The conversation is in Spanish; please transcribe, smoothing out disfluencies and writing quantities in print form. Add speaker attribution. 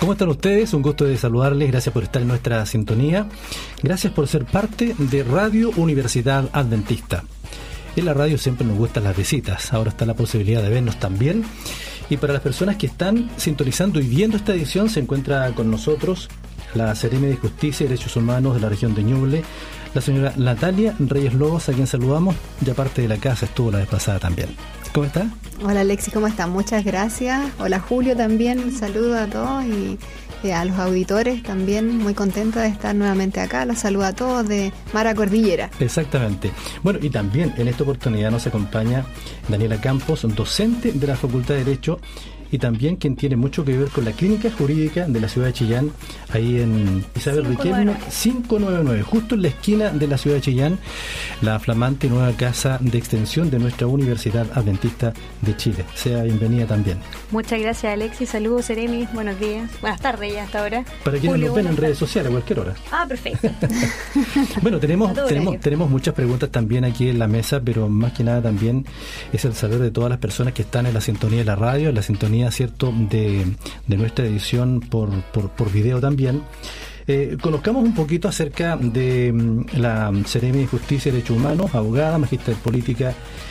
Speaker 1: ¿Cómo están ustedes? Un gusto de saludarles, gracias por estar en nuestra sintonía, gracias por ser parte de Radio Universidad Adventista. En la radio siempre nos gustan las visitas, ahora está la posibilidad de vernos también. Y para las personas que están sintonizando y viendo esta edición, se encuentra con nosotros la Seremi de Justicia y Derechos Humanos de la región de Ñuble, la señora Natalia Reyes Lobos, a quien saludamos, ya parte de la casa estuvo la vez pasada también. ¿Cómo está?
Speaker 2: Hola Alexi, ¿cómo está? Muchas gracias. Hola Julio también, un saludo a todos y a los auditores también, muy contenta de estar nuevamente acá. Los saludo a todos de Mara Cordillera.
Speaker 1: Exactamente. Bueno, y también en esta oportunidad nos acompaña Daniela Campos, docente de la Facultad de Derecho y también quien tiene mucho que ver con la clínica jurídica de la ciudad de Chillán, ahí en Isabel Riquelme 599, justo en la esquina de la ciudad de Chillán, la flamante nueva casa de extensión de nuestra Universidad Adventista de Chile. Sea bienvenida también.
Speaker 3: Muchas gracias, Alexis. Saludos, Seremi. Buenos días. Buenas tardes ya hasta ahora.
Speaker 1: Para quienes nos ven en redes sociales a cualquier hora.
Speaker 3: Ah, perfecto.
Speaker 1: Bueno, tenemos muchas preguntas también aquí en la mesa, pero más que nada también es el saber de todas las personas que están en la sintonía de la radio, en la sintonía, ¿cierto?, de nuestra edición por video también. Conozcamos un poquito acerca de la Seremi de Justicia y Derechos Humanos, abogada, magíster política